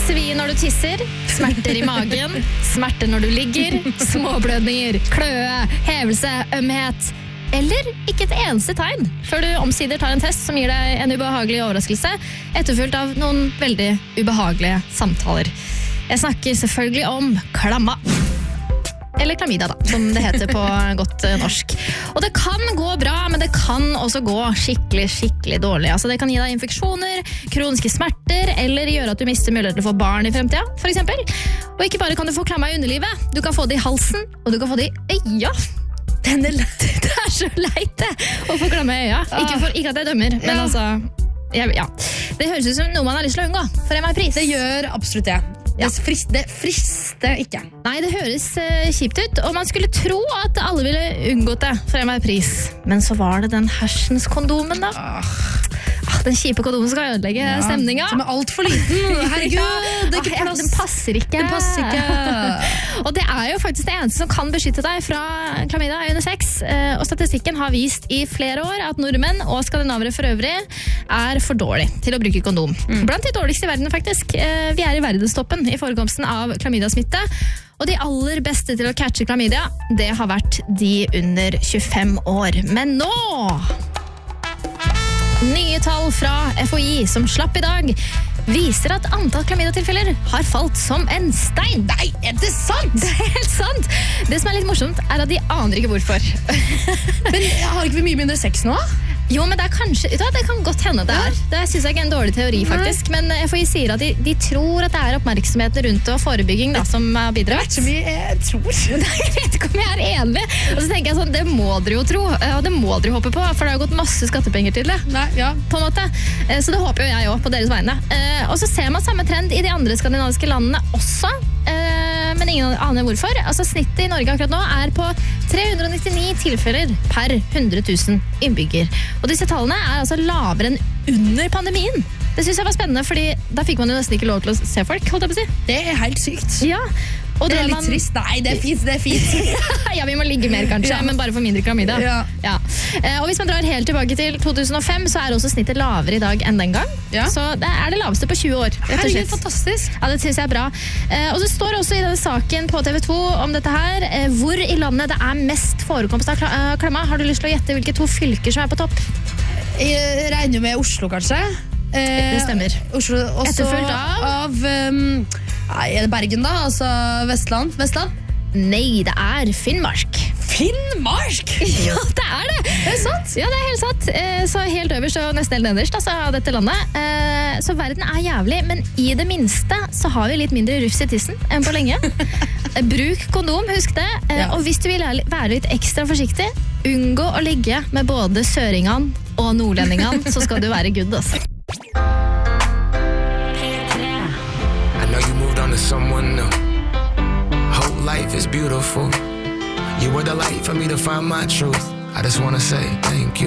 Svi når du tisser, smerter I magen, smerter når du ligger, småblødninger, kløe, hevelse, ømhet, eller ikke et eneste tegn før du omsider tar en test som gir deg en ubehagelig overraskelse, etterfulgt av noen veldig ubehagelige samtaler. Jeg snakker selvfølgelig om klamma. Eller klamydia da, som det heter på godt norsk. Og det kan gå bra, men det kan også gå skikkelig dårlig. Altså det kan gi deg infeksjoner, kroniske smerter, eller gjøre at du mister mulighet til å få barn I fremtiden, for eksempel. Og ikke bare kan du få klamma I underlivet, du kan få det I halsen, og du kan få det I øya. Det så leit det, å få klamma I øya. Ikke at jeg dømmer, men altså... Ja. Det høres ut som noe man har lyst til å unngå, for en pris. Det gjør absolutt det. Det frister ikke. Nei, det høres kjipt ut, og man skulle tro at alle ville unngått det for en pris. Men så var det den hersens kondomen da. Den kjipe kondomen skal ødelegge stemninga. Som alt for liten. Herregud, det ikke plass. Den passer ikke. Og det jo faktisk det eneste som kan beskytte deg fra klamydia under sex. Og statistikken har vist I flere år at nordmenn og skandinavere for øvrig for dårlig til å bruke kondom. Blant de dårligste I verden faktisk. Vi I verdenstoppen I forekomsten av klamydia-smitte. Og de aller beste til å catche klamydia, det har vært de under 25 år. Men nå... Nye tall fra FHI som slapp I dag viser at antall klamydia-tilfeller har falt som en stein. Nei, det sant? Det helt sant. Det som litt morsomt at de aner ikke hvorfor. Men har ikke vi mye mindre sex nå? Jo, men det kanskje, det kan godt hende det Det synes jeg ikke en dårlig teori faktisk, men FHI sier at de tror at det oppmerksomheten rundt og forebygging da, som har bidratt. Det ikke mye jeg tror. Jeg vet ikke om jeg enig. Og så tenker jeg sånn, det må dere jo tro, og det må dere håpe på, for det har gått masse skattepenger til det. Nei, ja. På en måte. Så det håper jo jeg også på deres vegne. Og så ser man samme trend I de andre skandinaviske landene også, men ingen aner hvorfor. Altså snittet I Norge akkurat nå på 399 tilfeller per 100 000 innbygger. Og disse tallene altså lavere enn under pandemien. Det synes jeg var spennende, fordi da fikk man jo nesten ikke lov til å se folk, holdt jeg på å si. Det helt sykt. Ja. Og det litt trist. Nei, det fint. Ja, vi må ligge mer kanskje, men bare for mindre klamydia. Ja. Og hvis man drar helt tilbake til 2005, så også snittet lavere I dag enn den gang. Ja. Så det det laveste på 20 år. Herregud, fantastisk. Ja, det synes jeg bra. Og så står også I denne saken på TV 2 om dette her, hvor I landet det mest forekomst av klamma. Har du lyst til å gjette hvilke 2 fylker som på topp? Jeg regner med Oslo, kanskje. Det stemmer. Oslo, også etterfulgt av det Bergen da? Altså Vestland? Nei, det Finnmark. Finnmark? Ja, det det. Det sant? Ja, det helt sant. Så helt øverst og nesten helt nederst altså, av dette landet. Så verden jævlig, men I det minste så har vi litt mindre rufs I tissen enn på lenge. Bruk kondom, husk det. Og hvis du vil være litt ekstra forsiktig, unngå å ligge med både søringene og nordlendingene, så skal du være good, altså. I know you moved on to someone new. Whole life is beautiful. You were the light for me to find my truth. I just want to say thank you.